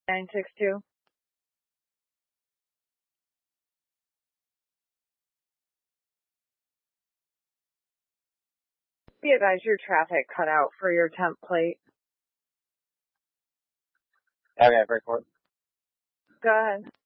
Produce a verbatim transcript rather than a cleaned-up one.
nine six two. Be advised your traffic cut out for your temp plate. Okay, break for it. Go ahead.